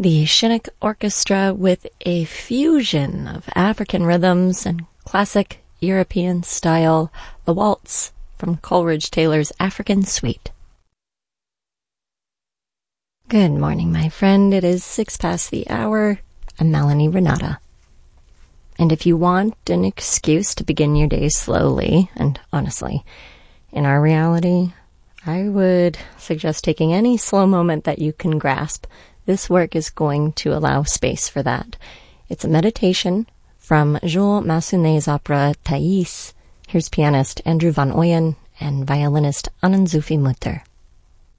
The Chinook Orchestra with a fusion of African rhythms and classic European style, the waltz from Coleridge Taylor's African Suite. Good morning, my friend. It is 6 past the hour. I'm Melanie Renata. And if you want an excuse to begin your day slowly, and honestly, in our reality, I would suggest taking any slow moment that you can grasp. This work is going to allow space for that. It's a meditation from Jules Massonet's opera Thais. Here's pianist Andrew Van Ooyen and violinist Anand-Zufi Mutter.